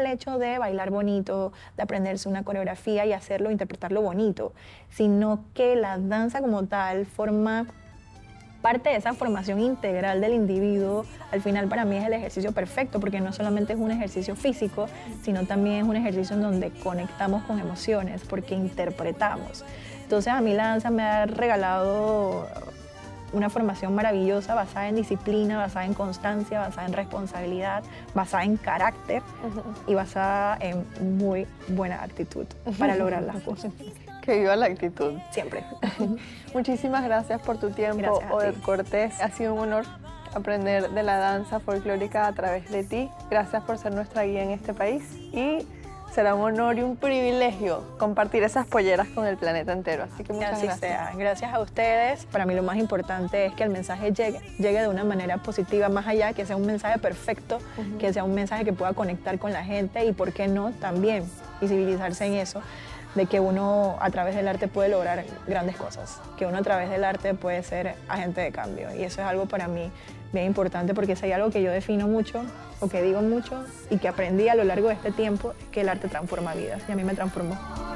hecho de bailar bonito, de aprenderse una coreografía y hacerlo, interpretarlo bonito, sino que la danza como tal forma parte de esa formación integral del individuo. Al final para mí es el ejercicio perfecto, porque no solamente es un ejercicio físico, sino también es un ejercicio en donde conectamos con emociones, porque interpretamos. Entonces a mí la danza me ha regalado una formación maravillosa, basada en disciplina, basada en constancia, basada en responsabilidad, basada en carácter y basada en muy buena actitud para lograr las cosas. Que viva la actitud. Siempre. Muchísimas gracias por tu tiempo, Gracias a Odette ti. Cortés. Ha sido un honor aprender de la danza folclórica a través de ti. Gracias por ser nuestra guía en este país y será un honor y un privilegio compartir esas polleras con el planeta entero. Así que muchas gracias. Sea. Gracias a ustedes. Para mí lo más importante es que el mensaje llegue de una manera positiva, más allá, que sea un mensaje perfecto, que sea un mensaje que pueda conectar con la gente y, ¿por qué no?, también visibilizarse en eso, de que uno a través del arte puede lograr grandes cosas, que uno a través del arte puede ser agente de cambio. Y eso es algo para mí bien importante, porque si hay algo que yo defino mucho o que digo mucho y que aprendí a lo largo de este tiempo, es que el arte transforma vidas, y a mí me transformó.